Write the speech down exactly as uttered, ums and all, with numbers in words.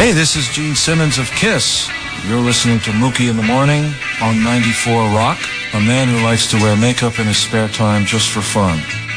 Hey, this is Gene Simmons of Kiss. You're listening to Mookie in the Morning on ninety-four Rock, a man who likes to wear makeup in his spare time just for fun.